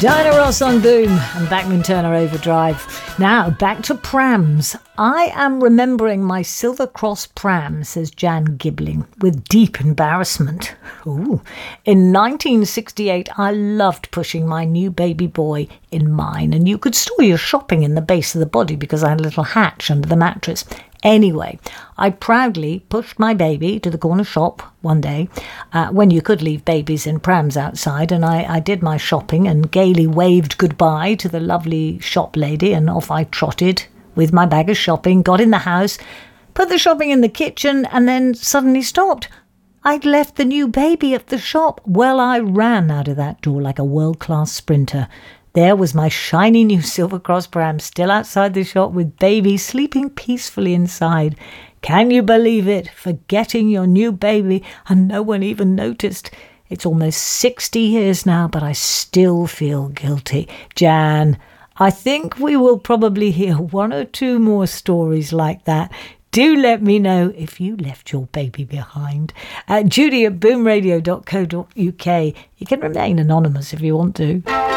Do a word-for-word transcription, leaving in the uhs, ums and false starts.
Diana Ross on Boom and Bachman Turner Overdrive. Now, back to prams. I am remembering my Silver Cross pram, says Jan Gibbling, with deep embarrassment. Ooh. In nineteen sixty-eight, I loved pushing my new baby boy in mine, and you could store your shopping in the base of the body because I had a little hatch under the mattress. Anyway, I proudly pushed my baby to the corner shop one day uh, when you could leave babies in prams outside, and I, I did my shopping and gaily waved goodbye to the lovely shop lady, and off I trotted with my bag of shopping, got in the house, put the shopping in the kitchen, and then suddenly stopped. I'd left the new baby at the shop. Well, I ran out of that door like a world-class sprinter. There was my shiny new Silver Cross pram still outside the shop with baby sleeping peacefully inside. Can you believe it? Forgetting your new baby and no one even noticed. It's almost sixty years now, but I still feel guilty. Jan, I think we will probably hear one or two more stories like that. Do let me know if you left your baby behind. Uh, Judy at boom radio dot co dot uk. You can remain anonymous if you want to.